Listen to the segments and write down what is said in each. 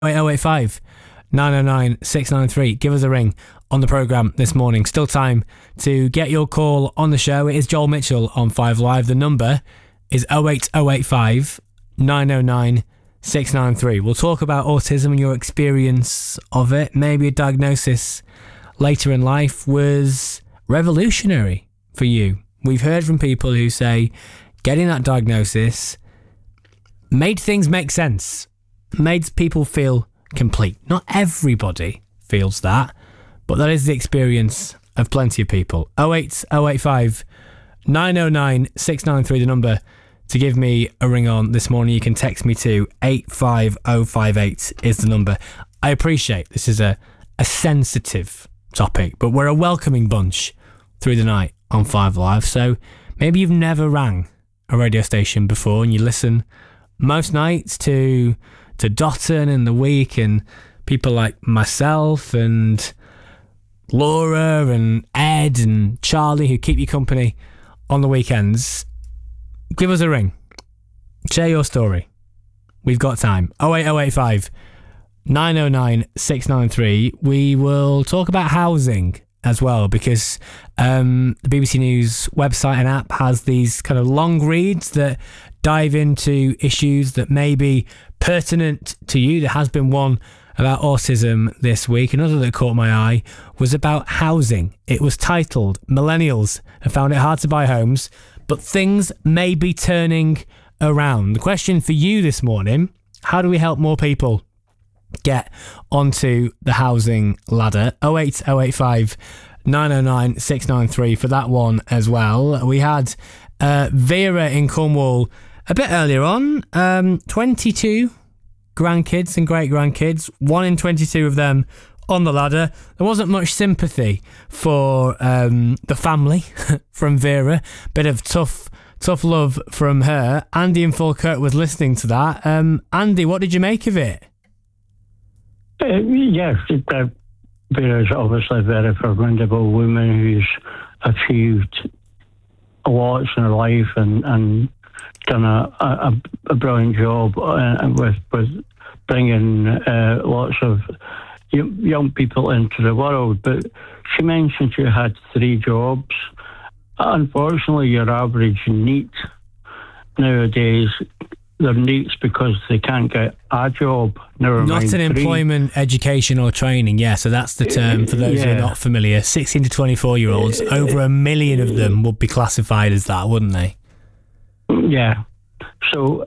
08085 909 693. Give us a ring on the programme this morning. Still time to get your call on the show. It is Joel Mitchell on 5 Live. The number is 08085 909 693. We'll talk about autism and your experience of it. Maybe a diagnosis later in life was revolutionary for you. We've heard from people who say getting that diagnosis made things make sense, made people feel complete. Not everybody feels that, but that is the experience of plenty of people. 08085 909 693, the number to give me a ring on this morning. You can text me to 85058 is the number. I appreciate this is a sensitive topic, but we're a welcoming bunch through the night on 5 Live. So maybe you've never rang a radio station before and you listen most nights to Dotton in the week and people like myself and Laura and Ed and Charlie who keep you company on the weekends. Give us a ring. Share your story. We've got time. 08085 909 693. We will talk about housing as well, because the BBC News website and app has these kind of long reads that dive into issues that may be pertinent to you. There has been one about autism this week. Another that caught my eye was about housing. It was titled, "Millennials have found it hard to buy homes, but things may be turning around." The question for you this morning: how do we help more people get onto the housing ladder? 08085 909 693 for that one as well. We had Vera in Cornwall a bit earlier on. 22 grandkids and great-grandkids, 1 in 22 of them on the ladder. There wasn't much sympathy for the family from Vera. Bit of tough love from her. Andy in Falkirk was listening to that. Andy, what did you make of it? Yes, Vera's obviously a very formidable woman who's achieved a lot in her life and done a brilliant job with bringing lots of young people into the world. But she mentioned she had 3 jobs. Unfortunately, your average NEET nowadays, they're NEETs because they can't get a job. Never Not mind an 3. employment, education or training. Yeah, so that's the term for those who are not familiar. 16 to 24-year-olds, over 1 million of them would be classified as that, wouldn't they? Yeah. So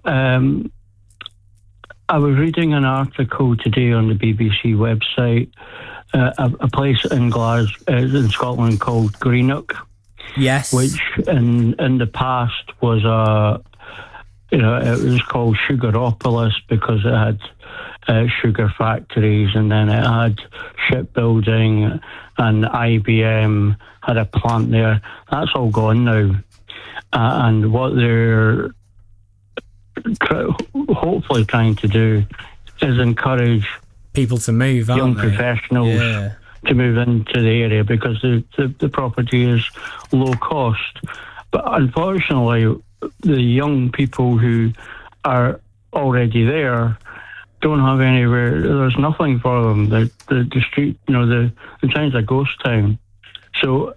I was reading an article today on the BBC website, a place in in Scotland called Greenock. Yes. Which in the past was it was called Sugaropolis because it had sugar factories, and then it had shipbuilding, and IBM had a plant there. That's all gone now. And what they're hopefully trying to do is encourage people to move, young professionals to move into the area because the property is low cost. But unfortunately, the young people who are already there don't have anywhere. There's nothing for them. The street, the town's a ghost town. So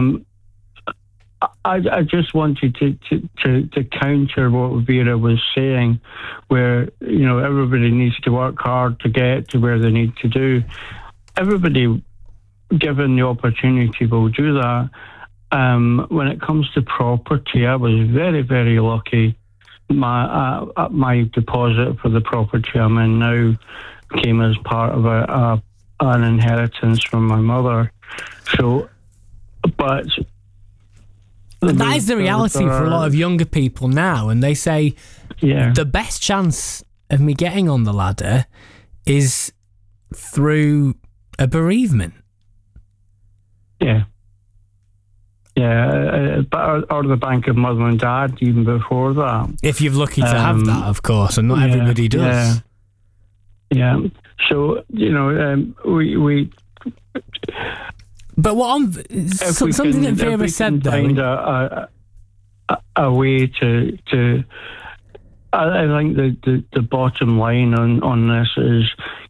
I just wanted to counter what Vera was saying, where everybody needs to work hard to get to where they need to do. Everybody, given the opportunity, will do that. When it comes to property, I was very, very lucky. My deposit for the property I'm in now came as part of an inheritance from my mother. So, but that is the reality for a lot of younger people now, and they say the best chance of me getting on the ladder is through a bereavement. Yeah. Or the bank of mother and dad even before that. If you're lucky to have that, of course, and not everybody does. Yeah. So, we But something that Vera said, though, find a way to I think the bottom line on this is